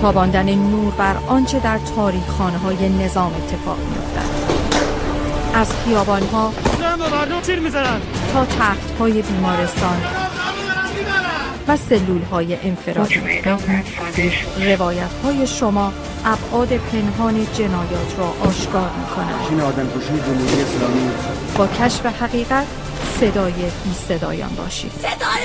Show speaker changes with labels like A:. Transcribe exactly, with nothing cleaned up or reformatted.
A: تاباندن نور بر آنچه در تاریخ‌خانه‌های نظام اتفاق می‌افتد. از خیابان‌ها تا تخت‌های بیمارستان و سلول‌های انفرادی، روایت‌های شما ابعاد پنهان جنایات را آشکار می‌کنند.
B: این آدمکشی جمهوری اسلامی.
A: با کشف حقیقت صدای بی صدایان باشید.